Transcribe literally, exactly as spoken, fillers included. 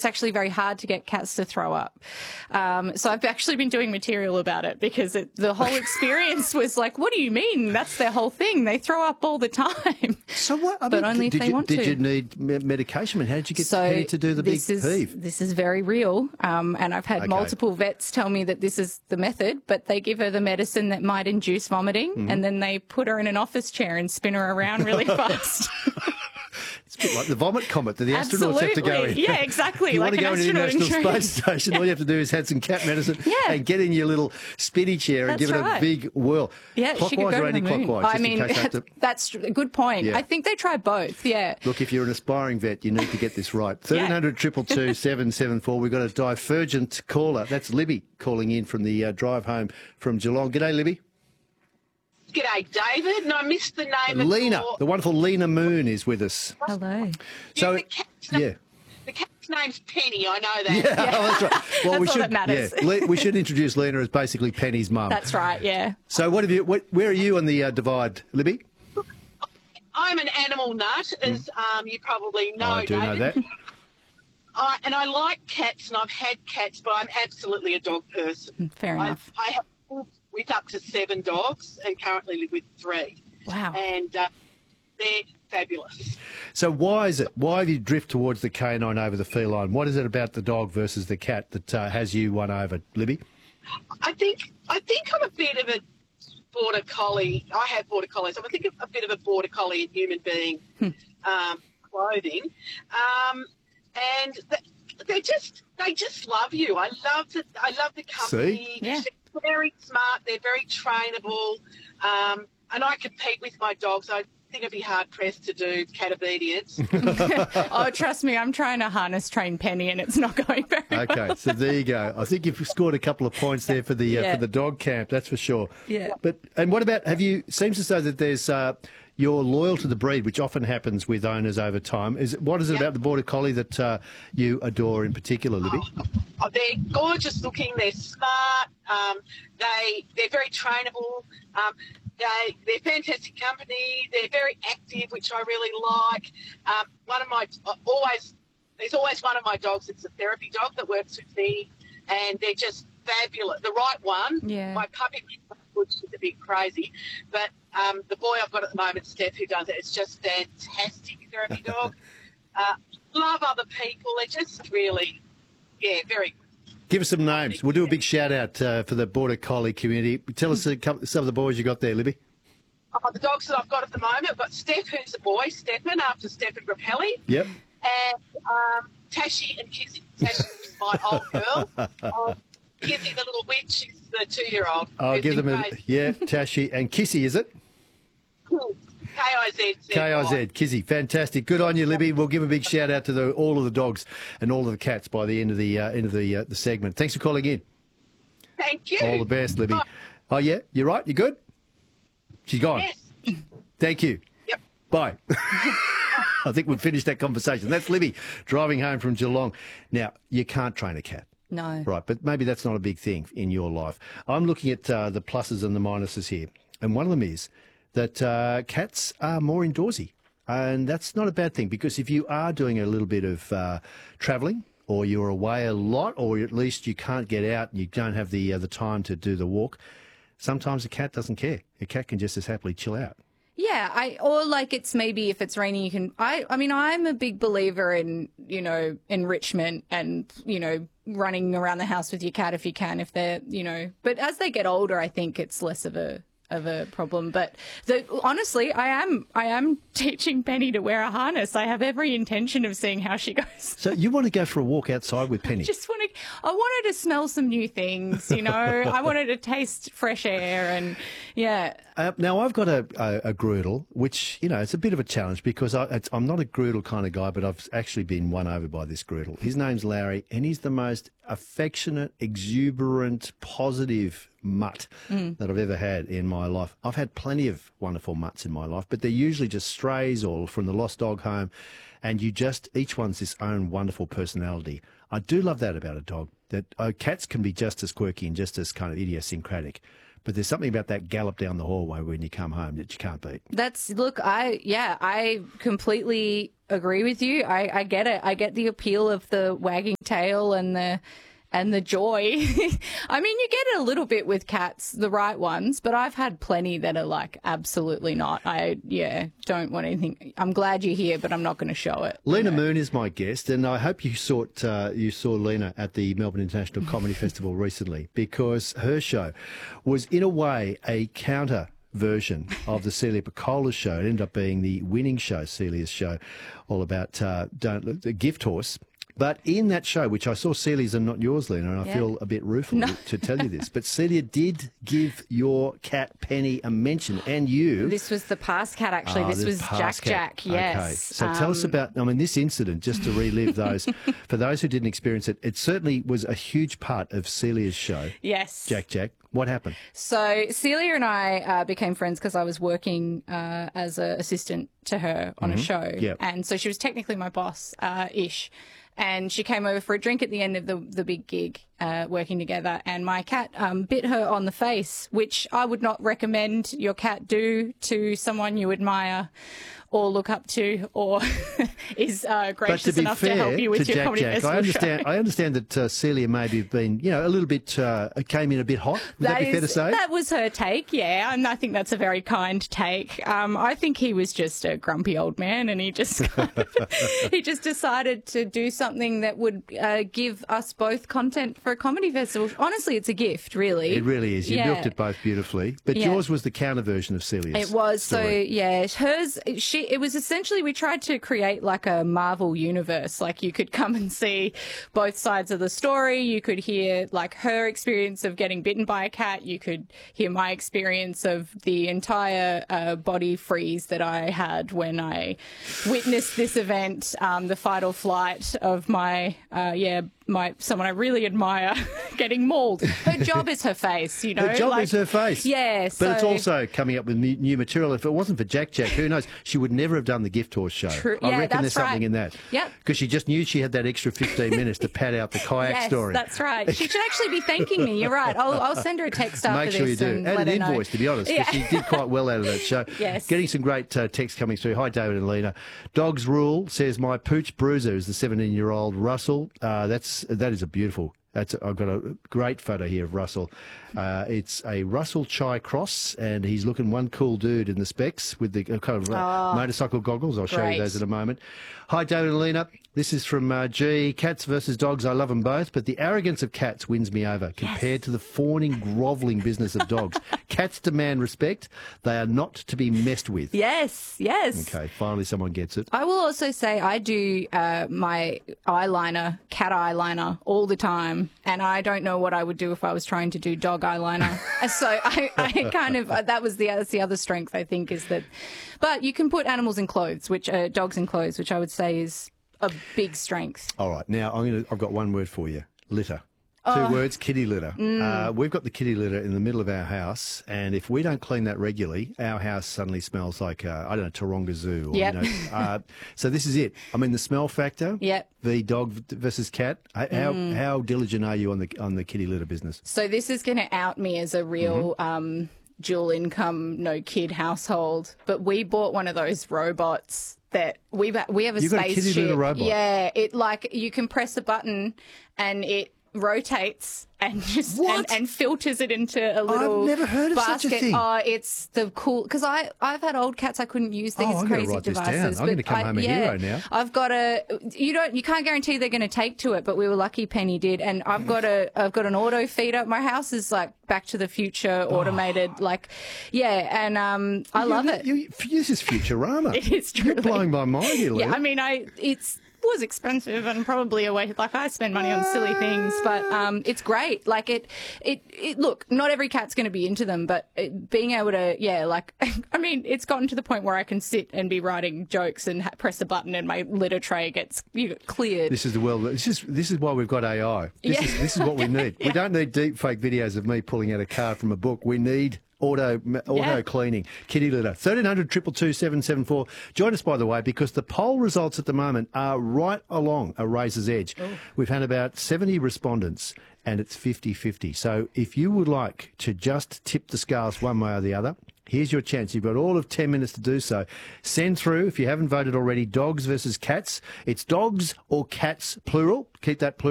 it's actually very hard to get cats to throw up. Um, so I've actually been doing material about it because it, the whole experience was like, what do you mean? That's their whole thing. They throw up all the time. So what? I but mean, only did if they you, want did to. you need me- medication? I mean, how did you get so Penny to do the big this is, heave? This is very real. Um, and I've had Okay. multiple vets tell me that this is the method, but they give her the medicine that might induce vomiting, Mm-hmm. and then they put her in an office chair and spin her around really fast. It's a bit like the vomit comet that the astronauts have to go in. Absolutely. Yeah, exactly. If you like want to go an into the astronaut in International training. Space Station, all you have to do is have some cat medicine Yeah. and get in your little spinny chair and That's give it right. a big whirl. Yeah, she could Clockwise go or to the moon. anti-clockwise? I just mean, in case I have to... that's a good point. Yeah. I think they try both, yeah. Look, if you're an aspiring vet, you need to get this right. thirteen hundred, two two two, seven seven four. We've got a divergent caller. That's Libby calling in from the uh, drive home from Geelong. G'day, Libby. G'day, David. And I missed the name of Lena, your... the wonderful Lena Moon is with us. Hello. So, yeah, the cat's name, yeah. The cat's name's Penny, I know that. Yeah, that's right. Well, That's we all should, that matters. Yeah, Le- we should introduce Lena as basically Penny's mum. That's right, yeah. So, what have you? What, where are you on the uh, divide, Libby? I'm an animal nut, as um, you probably know, I do David. know that. I, and I like cats, and I've had cats, but I'm absolutely a dog person. Fair I, enough. I have lived with up to seven dogs and currently live with three. Wow. And uh, they're fabulous. So, why is it? Why have you drift towards the canine over the feline? What is it about the dog versus the cat that uh, has you won over, Libby? I think I think I'm a bit of a border collie. I have border collies. I'm I think a bit of a border collie in human being um, clothing, um, and th- they just they just love you. I love the I love the company. See? Yeah. They're very smart. They're very trainable, um, and I compete with my dogs. I think I'd be hard pressed to do cat obedience. Oh, trust me, I'm trying to harness train Penny and it's not going very well. Okay, so there you go. I think you've scored a couple of points there for the uh, Yeah. for the dog camp. That's for sure. Yeah. But and what about? Have you? Seems as though that there's. Uh, you're loyal to the breed, which often happens with owners over time. Is what is it Yep. about the border collie that uh, you adore in particular, Libby? Oh, they're gorgeous looking. They're smart. Um, they they're very trainable. Um, they they're fantastic company. They're very active, which I really like. Um, one of my always there's always one of my dogs. It's a therapy dog that works with me, and they're just fabulous. The right one. Yeah. My puppy, which is a bit crazy, but um, the boy I've got at the moment, Steph, who does it, it's just fantastic therapy dog. Uh, love other people. They're just really, yeah, very good. Give us some names. We'll do a big shout out uh, for the border collie community. Tell us a couple, some of the boys you got there, Libby. Oh, the dogs that I've got at the moment, I've got Steph, who's a boy, Stefan, after Stefan Grappelli, Yep. and um, Tashi and Kizzy. Tashi is my old girl. Um, Kizzy, the little witch, is the two-year-old. I'll who's give them been a crazy. yeah. Tashi and Kissy, is it? K I Z. K I Z, Kizzy, fantastic. Good on you, Libby. We'll give a big shout out to the, all of the dogs and all of the cats by the end of the uh, end of the uh, the segment. Thanks for calling in. Thank you. All the best, Libby. Bye. Oh yeah, you're right. You good? She's gone. Yes. Thank you. Yep. Bye. I think we've finished that conversation. That's Libby driving home from Geelong. Now you can't train a cat. No. Right, but maybe that's not a big thing in your life. I'm looking at uh, the pluses and the minuses here, and one of them is that uh, cats are more indoorsy, and that's not a bad thing because if you are doing a little bit of uh, travelling, or you're away a lot, or at least you can't get out, and you don't have the uh, the time to do the walk, sometimes a cat doesn't care. A cat can just as happily chill out. Yeah, I or like it's maybe if it's raining, you can. I I mean, I'm a big believer in you know enrichment and you know running around the house with your cat if you can, if they're you know. But as they get older, I think it's less of a of a problem. But the, honestly, I am I am teaching Penny to wear a harness. I have every intention of seeing how she goes. So you want to go for a walk outside with Penny? Just want to. I want her to smell some new things. You know, I want her to taste fresh air and yeah. Uh, now, I've got a, a, a Groodle, which, you know, it's a bit of a challenge because I, it's, I'm not a Groodle kind of guy, but I've actually been won over by this Groodle. His name's Larry, and he's the most affectionate, exuberant, positive mutt Mm. that I've ever had in my life. I've had plenty of wonderful mutts in my life, but they're usually just strays or from the lost dog home, and you just, each one's its own wonderful personality. I do love that about a dog, that uh, cats can be just as quirky and just as kind of idiosyncratic. But there's something about that gallop down the hallway when you come home that you can't beat. That's, look, I, yeah, I completely agree with you. I, I get it. I get the appeal of the wagging tail and the, and the joy. I mean, you get it a little bit with cats, the right ones, but I've had plenty that are like, absolutely not. I, yeah, don't want anything. I'm glad you're here, but I'm not going to show it. Lena you know? Moon is my guest, and I hope you saw uh, you saw Lena at the Melbourne International Comedy Festival recently, because her show was in a way a counter version of the Celia Piccola show. It ended up being the winning show, Celia's show, all about uh, don't the gift horse. But in that show, which I saw Celia's and not yours, Lena, and I Yeah. feel a bit rueful No. to tell you this, but Celia did give your cat Penny a mention, and you. This was the past cat, actually. Ah, this the was Jack past cat. Jack, yes. Okay. So tell us Um, about, I mean, this incident, just to relive those, for those who didn't experience it, it certainly was a huge part of Celia's show, Yes. Jack Jack. What happened? So Celia and I uh, became friends because I was working uh, as an assistant to her on a show. Yep. And so she was technically my boss, uh, ish. And she came over for a drink at the end of the, the big gig, uh, working together. And my cat um, bit her on the face, which I would not recommend your cat do to someone you admire or look up to, or is uh, But gracious to be enough fair to help you with to your Jack comedy Jack, festival I understand. show. I understand that uh, Celia maybe have been, you know, a little bit uh, came in a bit hot. Would that, be fair to is- say? That was her take, yeah, and I think that's a very kind take. Um, I think he was just a grumpy old man, and he just he just decided to do something that would uh, give us both content for a comedy festival. Honestly, it's a gift, really. It really is. You Yeah. milked it both beautifully, but Yeah. yours was the counter version of Celia's. It was story. so yeah. Hers, she. It was essentially we tried to create like a Marvel universe. Like you could come and see both sides of the story. You could hear like her experience of getting bitten by a cat. You could hear my experience of the entire uh, body freeze that I had when I witnessed this event. Um, the fight or flight of my uh, yeah. My someone I really admire getting mauled. Her job is her face, you know. Her job like- is her face. Yeah, But it's so- also coming up with mu- new material. If it wasn't for Jack Jack, who knows? She would never have done the gift horse show. True. I Yeah, reckon there's that's something right. in that. Yep. Because she just knew she had that extra fifteen minutes to pad out the kayak Yes, story. that's right. She should actually be thanking me. You're right. I'll, I'll send her a text after Make sure you this do. and, And let an her know. invoice, to be honest, because Yeah. she did quite well out of that show. Yes. Getting some great uh, text coming through. Hi, David and Lena. Dogs Rule says, my pooch bruiser is the seventeen-year-old Russell. Uh, that's That is a beautiful... That's, I've got a great photo here of Russell. Uh, it's a Russell Chai cross, and he's looking one cool dude in the specs with the uh, kind of uh, motorcycle goggles. I'll show great. you those in a moment. Hi, David and Lena. This is from uh, G. Cats versus dogs. I love them both, but the arrogance of cats wins me over compared to the fawning, grovelling business of dogs. Cats demand respect. They are not to be messed with. Yes, yes. Okay, finally someone gets it. I will also say I do uh, my eyeliner, cat eyeliner, all the time, and I don't know what I would do if I was trying to do dog eyeliner. So I, I kind of that was the that's the other strength I think is that, but you can put animals in clothes, which uh, dogs in clothes, which I would say is a big strength. All right, now I'm gonna. I've got one word for you: litter. Two Oh. words: kitty litter. Mm. Uh, we've got the kitty litter in the middle of our house, and if we don't clean that regularly, our house suddenly smells like uh, I don't know Taronga Zoo. Or, Yep. You know, uh, so this is it. I mean, the smell factor. Yep. The dog versus cat. How Mm. how diligent are you on the on the kitty litter business? So this is going to out me as a real um, dual income, no kid household. But we bought one of those robots that we we have a You've got a spaceship. kitty litter robot? Yeah, it like you can press a button and it rotates and just What? and, and filters it into a little never heard of basket. such a thing. Oh, it's the cool because I I've had old cats I couldn't use these Oh, I'm gonna crazy write this down. devices. I'm but gonna come I- home a yeah, hero now. I've got a you don't you can't guarantee they're going to take to it, but we were lucky Penny did, and I've got a I've got an auto feeder. My house is like Back to the Future automated, like yeah, and um I love You- it. You, this is Futurama. It is You're truly. blowing my mind here, Yeah, Lena. I mean, I it's was expensive and probably a waste. Like I spend money on silly things, but um, it's great. Like it, it, it. Look, not every cat's going to be into them, but it, being able to, yeah, like I mean, it's gotten to the point where I can sit and be writing jokes and ha- press a button and my litter tray gets you know, cleared. This is the world. This is this is why we've got A I. This Yeah. is this is what we need. We don't need deep fake videos of me pulling out a card from a book. We need auto auto Yeah. cleaning, kitty litter. thirteen hundred, two two two, seven seven four. Join us, by the way, because the poll results at the moment are right along a razor's edge. Oh. We've had about seventy respondents, and it's fifty fifty. So if you would like to just tip the scales one way or the other, here's your chance. You've got all of ten minutes to do so. Send through, if you haven't voted already, dogs versus cats. It's dogs or cats, plural. Keep that plural.